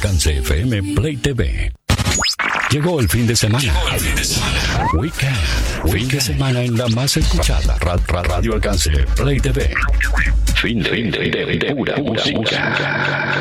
Alcance FM Play TV. Llegó el fin de semana. Weekend. Fin de semana en la más escuchada. Radio Alcance Play TV. Fin de pura música.